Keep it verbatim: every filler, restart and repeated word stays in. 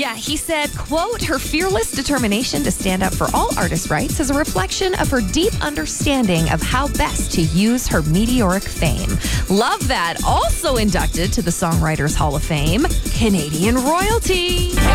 Yeah, he said, quote, her fearless determination to stand up for all artists' rights is a reflection of her deep understanding of how best to use her meteoric fame. Love that. Also inducted to the Songwriters Hall of Fame, Canadian royalty.